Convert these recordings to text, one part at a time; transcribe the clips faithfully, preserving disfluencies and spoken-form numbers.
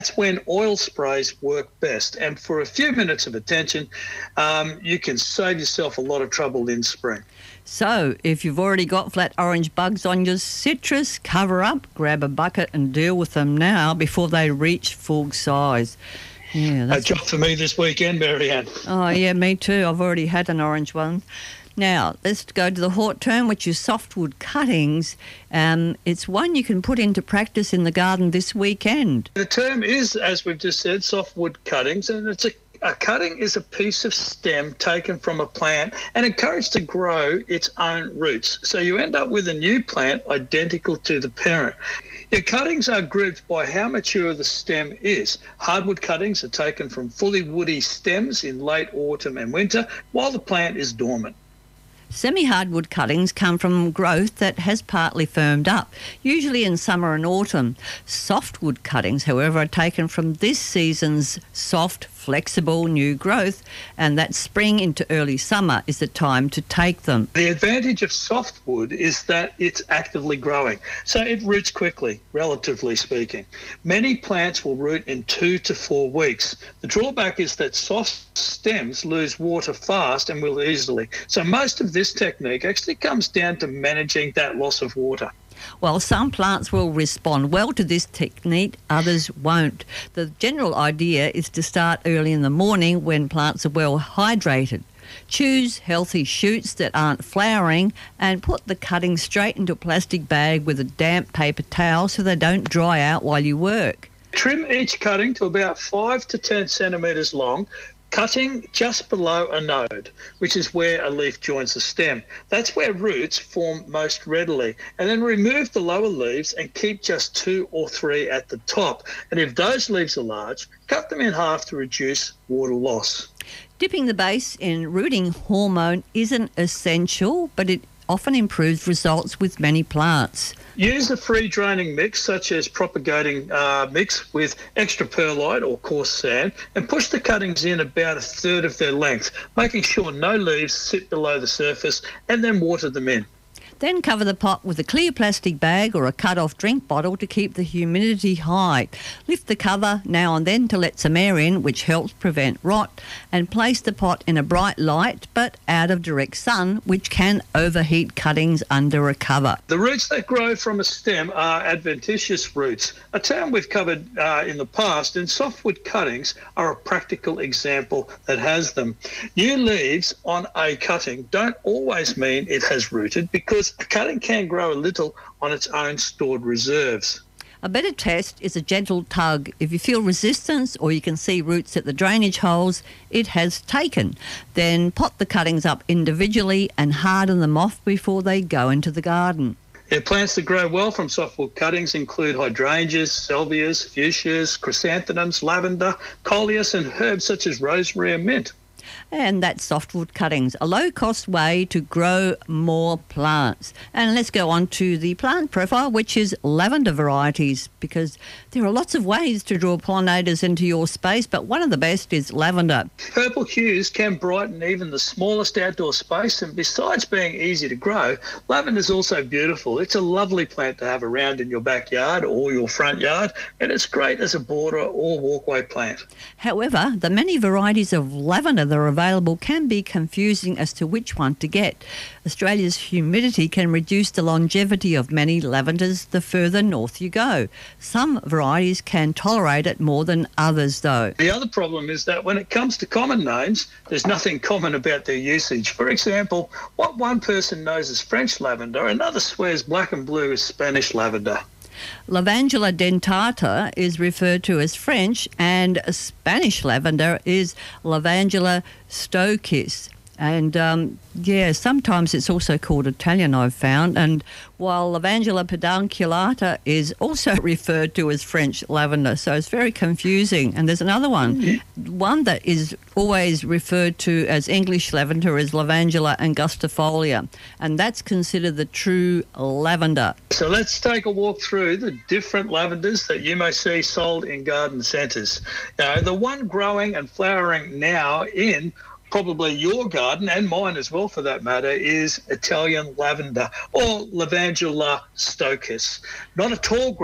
That's when oil sprays work best. And for a few minutes of attention, um, you can save yourself a lot of trouble in spring. So if you've already got flat orange bugs on your citrus, cover up, grab a bucket and deal with them now before they reach full size. Yeah, that's a job for me this weekend, Marianne. Oh, yeah, me too. I've already had an orange one. Now, let's go to the hort term, which is softwood cuttings. Um, it's one you can put into practice in the garden this weekend. The term is, as we've just said, softwood cuttings, and it's a A cutting is a piece of stem taken from a plant and encouraged to grow its own roots. So you end up with a new plant identical to the parent. Your cuttings are grouped by how mature the stem is. Hardwood cuttings are taken from fully woody stems in late autumn and winter while the plant is dormant. Semi-hardwood cuttings come from growth that has partly firmed up, usually in summer and autumn. Softwood cuttings, however, are taken from this season's soft, flexible new growth, and that spring into early summer is the time to take them. The advantage of softwood is that it's actively growing, so it roots quickly, relatively speaking. Many plants will root in two to four weeks. The drawback is that soft stems lose water fast and will easily, so most of this technique actually comes down to managing that loss of water. Well, some plants will respond well to this technique, others won't. The general idea is to start early in the morning when plants are well hydrated. Choose healthy shoots that aren't flowering and put the cuttings straight into a plastic bag with a damp paper towel so they don't dry out while you work. Trim each cutting to about five to ten centimetres long, cutting just below a node, which is where a leaf joins the stem. That's where roots form most readily. And then remove the lower leaves and keep just two or three at the top. And if those leaves are large, cut them in half to reduce water loss. Dipping the base in rooting hormone isn't essential, but it often improves results with many plants. Use a free draining mix such as propagating uh, mix with extra perlite or coarse sand and push the cuttings in about a third of their length, making sure no leaves sit below the surface, and then water them in. Then cover the pot with a clear plastic bag or a cut-off drink bottle to keep the humidity high. Lift the cover now and then to let some air in, which helps prevent rot, and place the pot in a bright light but out of direct sun, which can overheat cuttings under a cover. The roots that grow from a stem are adventitious roots, a term we've covered uh, in the past, and softwood cuttings are a practical example that has them. New leaves on a cutting don't always mean it has rooted, because a cutting can grow a little on its own stored reserves. A better test is a gentle tug. If you feel resistance or you can see roots at the drainage holes, it has taken. Then pot the cuttings up individually and harden them off before they go into the garden. Yeah, plants that grow well from softwood cuttings include hydrangeas, salvias, fuchsias, chrysanthemums, lavender, coleus, and herbs such as rosemary and mint. And that's softwood cuttings, a low-cost way to grow more plants. And let's go on to the plant profile, which is lavender varieties, because there are lots of ways to draw pollinators into your space, but one of the best is lavender. Purple hues can brighten even the smallest outdoor space, and besides being easy to grow, lavender is also beautiful. It's a lovely plant to have around in your backyard or your front yard, and it's great as a border or walkway plant. However, the many varieties of lavender that are available can be confusing as to which one to get. Australia's humidity can reduce the longevity of many lavenders the further north you go. Some varieties can tolerate it more than others, though. The other problem is that when it comes to common names, there's nothing common about their usage. For example, what one person knows as French lavender, another swears black and blue is Spanish lavender. Lavandula dentata is referred to as French, and Spanish lavender is Lavandula stoicis. And, um, yeah, sometimes it's also called Italian, I've found. And while Lavandula pedunculata is also referred to as French lavender, so it's very confusing. And there's another one. Mm-hmm. One that is always referred to as English lavender is Lavandula angustifolia, and that's considered the true lavender. So let's take a walk through the different lavenders that you may see sold in garden centres. Now, the one growing and flowering now in probably your garden, and mine as well for that matter, is Italian lavender, or Lavandula stoicis. Not a tall grower,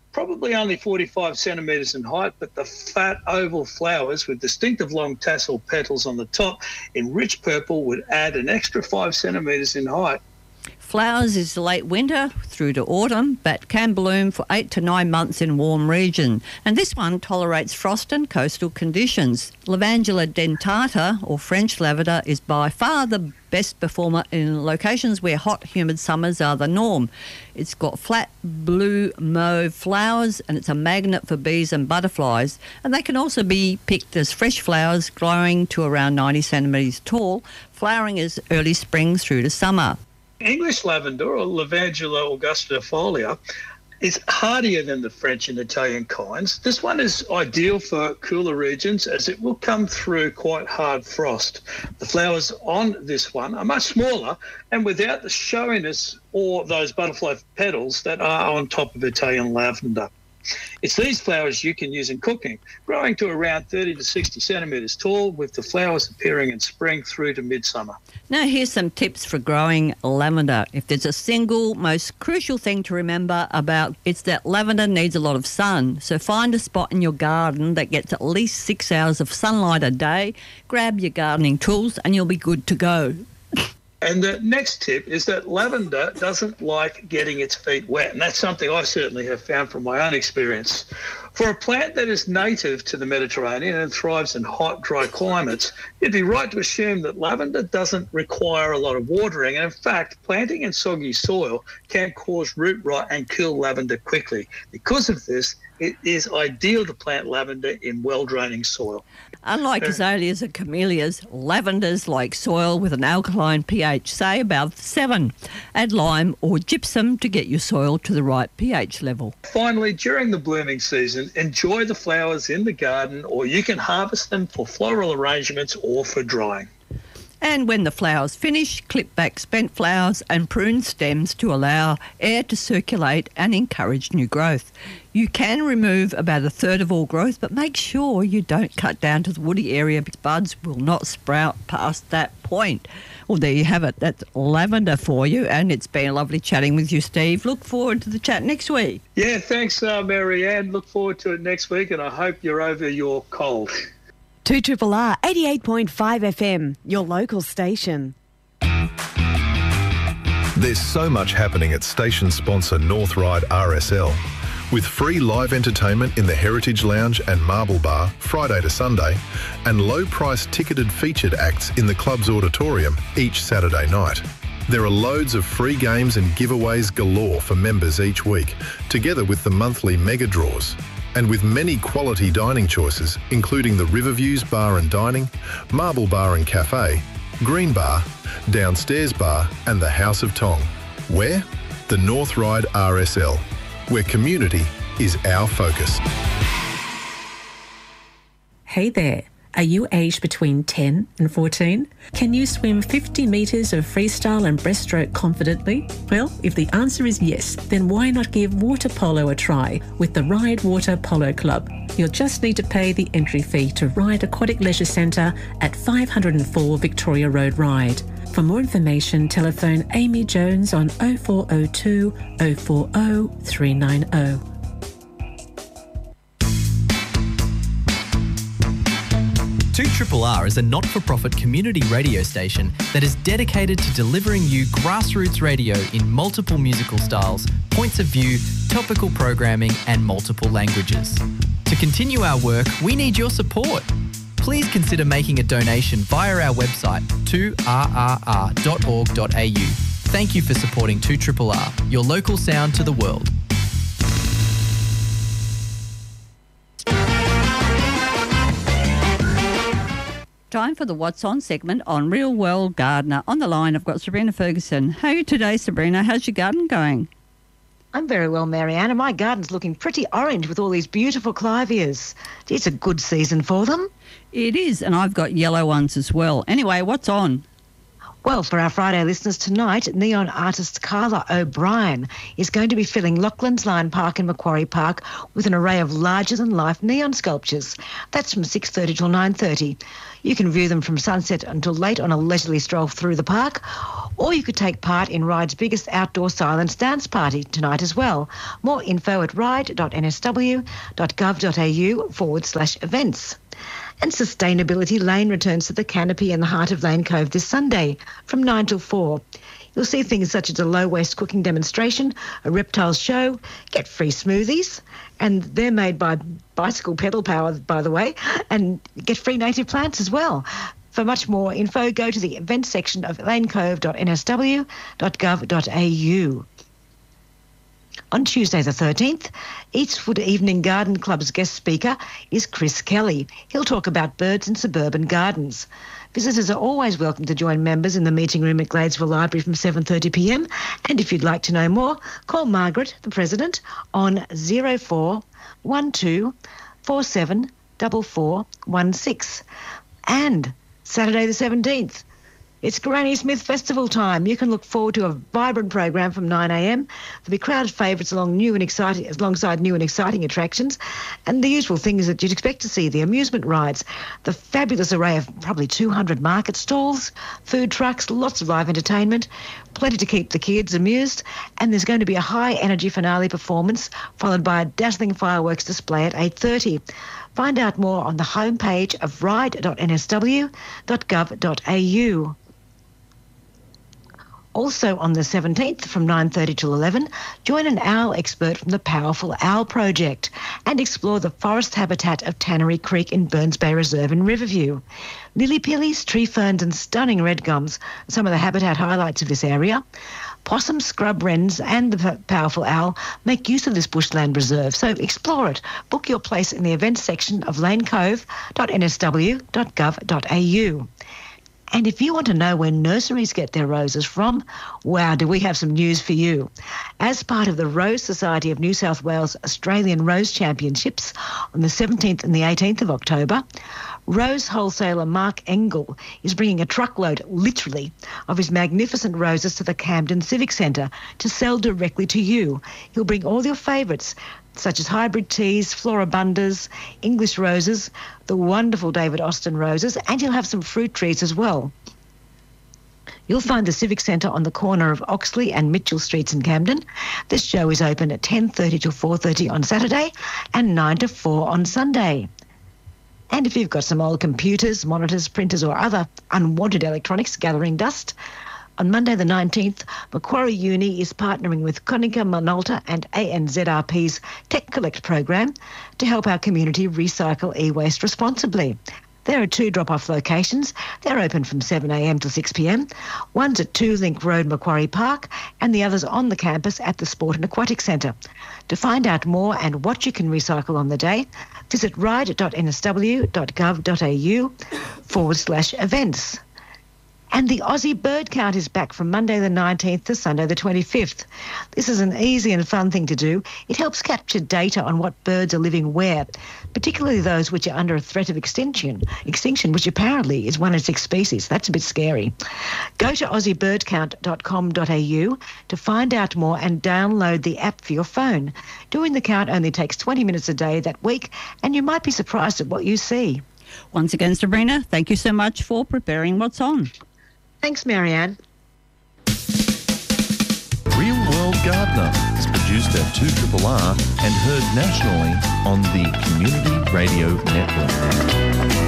probably only forty-five centimetres in height, but the fat oval flowers with distinctive long tassel petals on the top in rich purple would add an extra five centimetres in height. Flowers is late winter through to autumn, but can bloom for eight to nine months in warm region. And this one tolerates frost and coastal conditions. Lavandula dentata, or French lavender, is by far the best performer in locations where hot, humid summers are the norm. It's got flat blue mauve flowers, and it's a magnet for bees and butterflies. And they can also be picked as fresh flowers growing to around ninety centimetres tall. Flowering is early spring through to summer. English lavender, or Lavandula augustifolia, is hardier than the French and Italian kinds. This one is ideal for cooler regions as it will come through quite hard frost. The flowers on this one are much smaller and without the showiness or those butterfly petals that are on top of Italian lavender. It's these flowers you can use in cooking, growing to around thirty to sixty centimetres tall, with the flowers appearing in spring through to midsummer. Now here's some tips for growing lavender. If there's a single most crucial thing to remember about, it's that lavender needs a lot of sun. So find a spot in your garden that gets at least six hours of sunlight a day, grab your gardening tools and you'll be good to go. And the next tip is that lavender doesn't like getting its feet wet, and that's something I certainly have found from my own experience. For a plant that is native to the Mediterranean and thrives in hot, dry climates, it'd be right to assume that lavender doesn't require a lot of watering, and in fact, planting in soggy soil can cause root rot and kill lavender quickly. Because of this, it is ideal to plant lavender in well-draining soil. Unlike azaleas and camellias, lavenders like soil with an alkaline pH, say above seven. Add lime or gypsum to get your soil to the right pH level. Finally, during the blooming season, enjoy the flowers in the garden, or you can harvest them for floral arrangements or for drying. And when the flowers finish, clip back spent flowers and prune stems to allow air to circulate and encourage new growth. You can remove about a third of all growth, but make sure you don't cut down to the woody area because buds will not sprout past that point. Well, there you have it. That's lavender for you, and it's been lovely chatting with you, Steve. Look forward to the chat next week. Yeah, thanks, uh, Marianne. Look forward to it next week, and I hope you're over your cold. two R R R eighty-eight point five F M, your local station. There's so much happening at station sponsor North Ryde R S L. With free live entertainment in the Heritage Lounge and Marble Bar Friday to Sunday, and low-priced ticketed featured acts in the club's auditorium each Saturday night. There are loads of free games and giveaways galore for members each week, together with the monthly mega draws. And with many quality dining choices, including the Riverviews Bar and Dining, Marble Bar and Cafe, Green Bar, Downstairs Bar and the House of Tong. Where? The North Ryde R S L, where community is our focus. Hey there. Are you aged between ten and fourteen? Can you swim fifty metres of freestyle and breaststroke confidently? Well, if the answer is yes, then why not give water polo a try with the Ryde Water Polo Club? You'll just need to pay the entry fee to Ryde Aquatic Leisure Centre at five oh four Victoria Road, Ryde. For more information, telephone Amy Jones on oh four oh two, oh four oh, three nine oh. two R R R is a not-for-profit community radio station that is dedicated to delivering you grassroots radio in multiple musical styles, points of view, topical programming and multiple languages. To continue our work, we need your support. Please consider making a donation via our website two R R R dot org dot A U. Thank you for supporting two R R R, your local sound to the world. Time for the What's On segment on Real World Gardener. On the line, I've got Sabrina Ferguson. How are you today, Sabrina? How's your garden going? I'm very well, Marianne, and my garden's looking pretty orange with all these beautiful clivias. It's a good season for them. It is, and I've got yellow ones as well. Anyway, what's on? Well, for our Friday listeners tonight, neon artist Carla O'Brien is going to be filling Lachlan's Lion Park in Macquarie Park with an array of larger-than-life neon sculptures. That's from six thirty till nine thirty. You can view them from sunset until late on a leisurely stroll through the park, or you could take part in Ride's biggest outdoor silence dance party tonight as well. More info at ride.nsw.gov.au forward slash events. And Sustainability Lane returns to the Canopy in the heart of Lane Cove this Sunday from nine till four. You'll see things such as a low-waste cooking demonstration, a reptiles show, get free smoothies, and they're made by Bicycle Pedal Power, by the way, and get free native plants as well. For much more info, go to the events section of lanecove dot n s w dot gov dot a u. On Tuesday the thirteenth, Eastwood Evening Garden Club's guest speaker is Chris Kelly. He'll talk about birds in suburban gardens. Visitors are always welcome to join members in the meeting room at Gladesville Library from seven thirty p m. And if you'd like to know more, call Margaret, the President, on zero four one two four seven four four one six. And Saturday the seventeenth, it's Granny Smith Festival time. You can look forward to a vibrant program from nine a m. There'll be crowded favourites along new and exciting, alongside new and exciting attractions, and the usual things that you'd expect to see: the amusement rides, the fabulous array of probably two hundred market stalls, food trucks, lots of live entertainment, plenty to keep the kids amused, and there's going to be a high-energy finale performance followed by a dazzling fireworks display at eight thirty. Find out more on the homepage of ride dot n s w dot gov dot a u. Also on the seventeenth from nine thirty till eleven, join an owl expert from the Powerful Owl Project and explore the forest habitat of Tannery Creek in Burns Bay Reserve in Riverview. Lily pillies, tree ferns and stunning red gums are some of the habitat highlights of this area. Possum, scrub wrens and the Powerful Owl make use of this bushland reserve, so explore it. Book your place in the events section of lanecove dot n s w dot gov dot a u. And if you want to know where nurseries get their roses from, wow, do we have some news for you. As part of the Rose Society of New South Wales Australian Rose Championships on the seventeenth and the eighteenth of October, rose wholesaler Mark Engel is bringing a truckload, literally, of his magnificent roses to the Camden Civic Centre to sell directly to you. He'll bring all your favourites, such as hybrid teas, floribundas, English roses, the wonderful David Austin roses, and you'll have some fruit trees as well. You'll find the Civic Centre on the corner of Oxley and Mitchell Streets in Camden. This show is open at ten thirty till four thirty on Saturday and nine to four on Sunday. And if you've got some old computers, monitors, printers or other unwanted electronics gathering dust, on Monday the nineteenth, Macquarie Uni is partnering with Konica Minolta and A N Z R P's Tech Collect program to help our community recycle e-waste responsibly. There are two drop-off locations. They're open from seven a m till six p m. One's at two Link Road, Macquarie Park, and the other's on the campus at the Sport and Aquatic Centre. To find out more and what you can recycle on the day, visit ride dot n s w dot gov dot a u forward slash events. And the Aussie bird count is back from Monday the nineteenth to Sunday the twenty-fifth. This is an easy and fun thing to do. It helps capture data on what birds are living where, particularly those which are under a threat of extinction, extinction, which apparently is one in six species. That's a bit scary. Go to aussie bird count dot com dot a u to find out more and download the app for your phone. Doing the count only takes twenty minutes a day that week, and you might be surprised at what you see. Once again, Sabrina, thank you so much for preparing What's On. Thanks, Marianne. Real World Gardener is produced at two R R R and heard nationally on the Community Radio Network.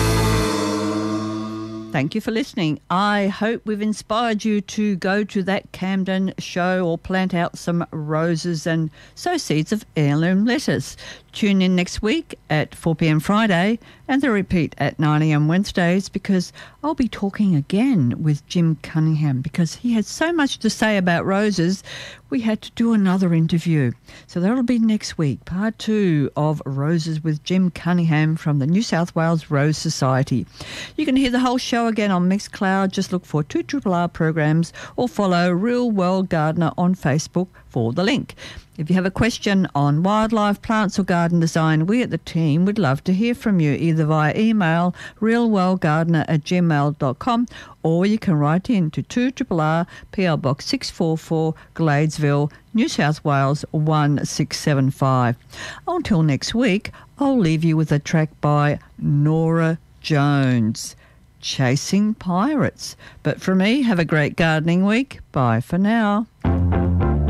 Thank you for listening. I hope we've inspired you to go to that Camden show or plant out some roses and sow seeds of heirloom lettuce. Tune in next week at four p m Friday and the repeat at nine a m Wednesdays, because I'll be talking again with Jim Cunningham because he had so much to say about roses. We had to do another interview. So that'll be next week, part two of Roses with Jim Cunningham from the New South Wales Rose Society. You can hear the whole show again on Mixcloud. Just look for two R R R programs or follow Real World Gardener on Facebook for the link. If you have a question on wildlife, plants or garden design, we at the team would love to hear from you, either via email, realwellgardener at gmail dot com, or you can write in to two R R R, P L Box six four four, Gladesville, New South Wales one six seven five. Until next week, I'll leave you with a track by Nora Jones, Chasing Pirates. But for me, have a great gardening week. Bye for now.